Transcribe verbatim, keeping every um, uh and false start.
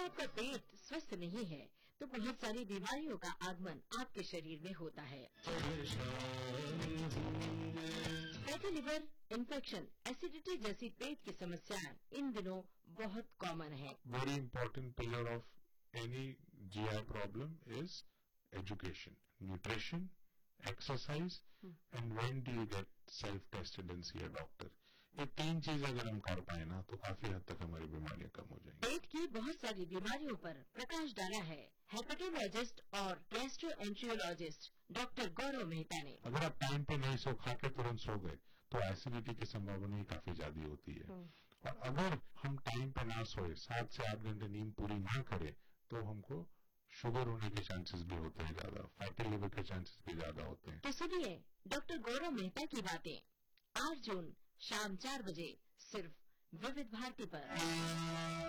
आपका पेट स्वस्थ नहीं है तो बहुत सारी बीमारियों का आगमन आपके शरीर में होता है। फैटी लिवर, इन्फेक्शन, एसिडिटी जैसी पेट की समस्याएं इन दिनों बहुत कॉमन है। Very important pillar of any ji I problem is education, nutrition, exercise and when do you get self tested and C a doctor. ये तीन चीज अगर हम कर पाए ना तो काफी हद तक हमारी बीमारियां कम हो जाएंगी। पेट की बहुत सारी बीमारियों पर प्रकाश डाला है हेपेटोलॉजिस्ट और गैस्ट्रोएंट्रोलॉजिस्ट डॉक्टर गौरव मेहता ने। अगर आप टाइम पे नहीं सो खा के तुरंत सो गए तो एसिडिटी की संभावना ही काफी ज्यादा होती है। और अगर हम टाइम पे ना सोए, सात से आठ घंटे नींद पूरी ना करें तो हमको शुगर होने के चांसेस भी होते हैं ज्यादा, फैटी लिवर के चांसेस भी ज्यादा होते हैं। तो सुनिए डॉक्टर गौरव मेहता की बातें आठ जून शाम चार बजे सिर्फ विविध भारती पर।